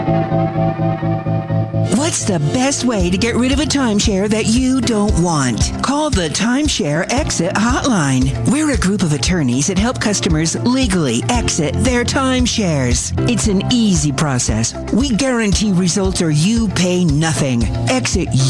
What's the best way to get rid of a timeshare that you don't want? Call the Timeshare Exit Hotline. We're a group of attorneys that help customers legally exit their timeshares. It's an easy process. We guarantee results or you pay nothing. Exit